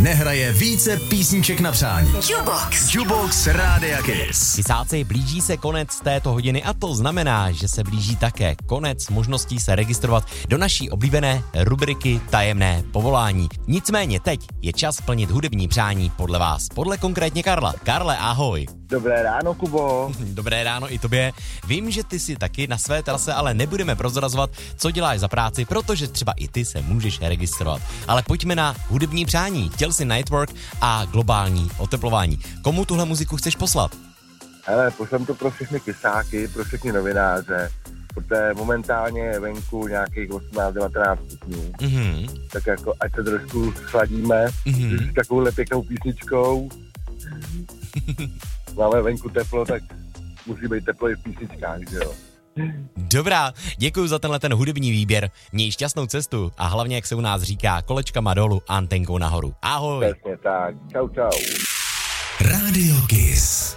nehraje více písniček na přání. Jukebox Rádia Kiss. Kysáci, blíží se konec této hodiny a to znamená, že se blíží také konec možností se registrovat do naší oblíbené rubriky Tajemné povolání. Nicméně teď je čas plnit hudební přání podle vás, podle konkrétně Karla. Karle, ahoj. Dobré ráno, Kubo. Dobré ráno i tobě. Vím, že ty si taky na své trase, ale nebudeme prozrazovat, co děláš za práci, protože třeba i ty se můžeš registrovat. Ale pojďme na hudební přání. Chtěl si Nightwork a globální oteplování. Komu tuhle muziku chceš poslat? Hele, pošlem to pro všechny kysáky, pro všechny novináře, protože momentálně je venku nějakých 18-19 stupňů. Tak jako, ať se trošku schladíme, s takovouhle pěknou písničkou. Máme venku teplo, tak musí být teplo i v písničkách, že jo? Dobrá, děkuji za tenhle ten hudební výběr. Měj šťastnou cestu a hlavně, jak se u nás říká, kolečkama dolů, antenkou nahoru. Ahoj. Přesně tak. Čau, čau. Rádio Kiss.